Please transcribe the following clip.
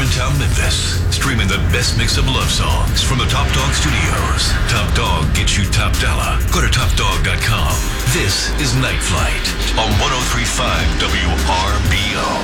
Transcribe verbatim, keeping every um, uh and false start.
downtown Memphis. Streaming the best mix of love songs from the Top Dog Studios. Top Dog gets you top dollar. Go to top dog dot com. This is Night Flight on one oh three point five W R B O.